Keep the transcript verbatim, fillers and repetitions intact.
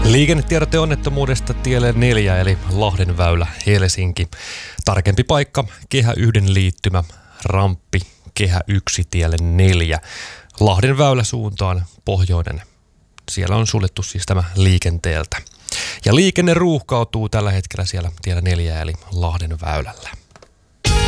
Liikennetiedote onnettomuudesta tielle neljä eli Lahden väylä Helsinki. Tarkempi paikka Kehä yhden liittymä, ramppi Kehä yksi tielle neljä. Lahden väylä suuntaan pohjoinen. Siellä on suljettu siis tämä liikenteeltä. Ja liikenne ruuhkautuu tällä hetkellä siellä tiellä neljä eli Lahden väylällä.